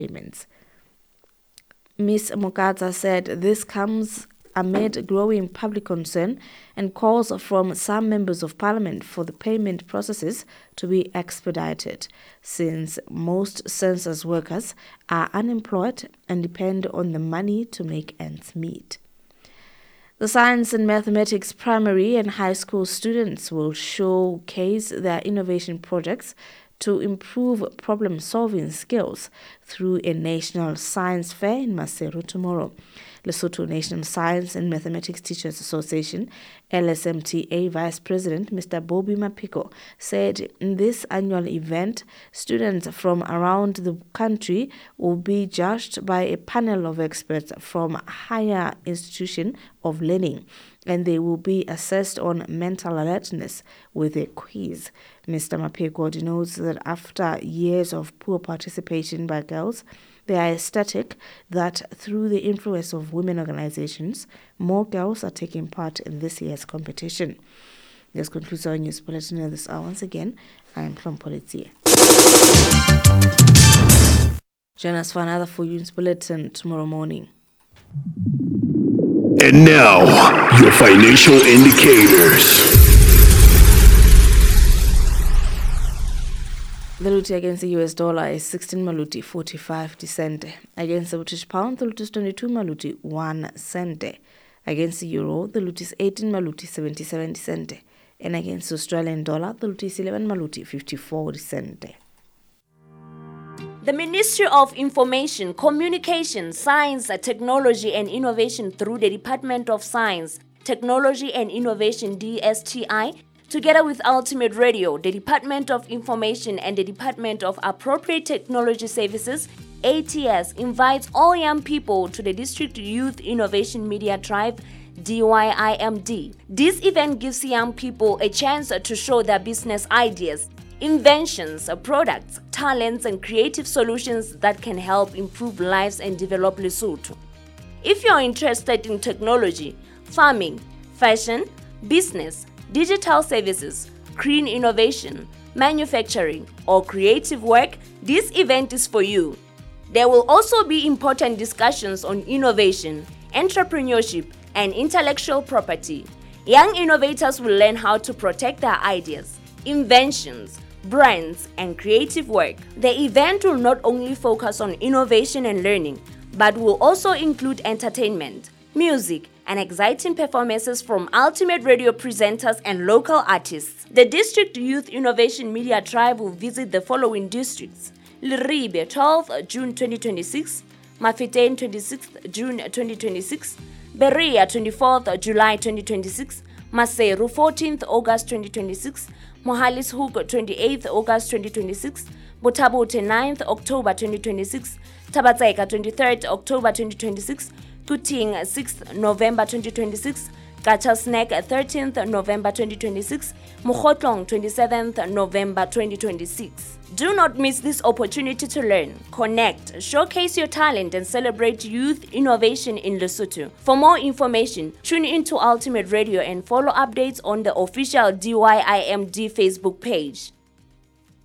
payments. Ms. Mokata said this comes amid growing public concern and calls from some members of parliament for the payment processes to be expedited, since most census workers are unemployed and depend on the money to make ends meet. The science and mathematics primary and high school students will showcase their innovation projects to improve problem-solving skills through a national science fair in Maseru tomorrow. Lesotho National Science and Mathematics Teachers Association, LSMTA Vice President Mr. Bobby Mapiko said in this annual event, students from around the country will be judged by a panel of experts from higher institution of learning, and they will be assessed on mental alertness with a quiz. Mr. Mapiko denotes that after years of poor participation by girls, they are ecstatic that through the influence of women organizations, more girls are taking part in this year's competition. This concludes our news bulletin this hour. Once again, I am from Politia. Join us for another full news bulletin tomorrow morning. And now, your financial indicators. The rupee against the US dollar is 16 maluti 45 cent. Against the British pound, the rupee is 22 maluti 1 cent. Against the euro, the rupee is 18 maluti 77 cent. And against the Australian dollar, the rupee is 11 maluti 54 cent. The Ministry of Information, Communication, Science, Technology and Innovation through the Department of Science, Technology and Innovation DSTI, together with Ultimate Radio, the Department of Information and the Department of Appropriate Technology Services, ATS, invites all young people to the District Youth Innovation Media Drive, DYIMD. This event gives young people a chance to show their business ideas, inventions, products, talents, and creative solutions that can help improve lives and develop Lesotho. If you are interested in technology, farming, fashion, business, digital services, green innovation, manufacturing, or creative work, this event is for you. There will also be important discussions on innovation, entrepreneurship, and intellectual property. Young innovators will learn how to protect their ideas, inventions, brands, and creative work. The event will not only focus on innovation and learning, but will also include entertainment, music, and exciting performances from Ultimate Radio presenters and local artists. The District Youth Innovation Media Tribe will visit the following districts: Leribe, 12th June 2026, Mafetain, 26th June 2026, Berea, 24th July 2026, Maseru, 14th August 2026, Mohalishoek, 28th August 2026, Botabote, 9th October 2026, Tabatseka, 23rd October 2026, Kuting, 6th November 2026, Gachasnek, 13th November 2026, Mukhotlong, 27th November 2026. Do not miss this opportunity to learn, connect, showcase your talent, and celebrate youth innovation in Lesotho. For more information, tune into Ultimate Radio and follow updates on the official DYIMD Facebook page.